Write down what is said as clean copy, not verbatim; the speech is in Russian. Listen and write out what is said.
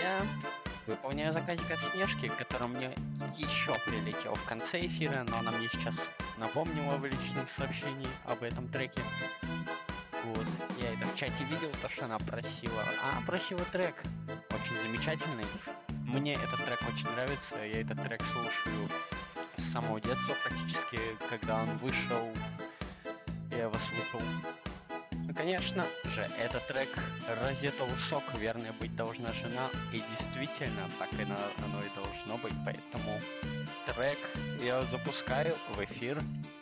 я выполняю заказик от Снежки, который мне еще прилетел в конце эфира, но она мне сейчас напомнила в личном сообщении об этом треке. Вот, я это в чате видел, то, что она просила. Она просила трек, очень замечательный. Мне этот трек очень нравится, я этот трек слушаю с самого детства практически, когда он вышел, я его слушал. Ну, конечно же, этот трек Розетов Сок, верная быть должна жена, и действительно так и оно и должно быть, поэтому трек я запускаю в эфир.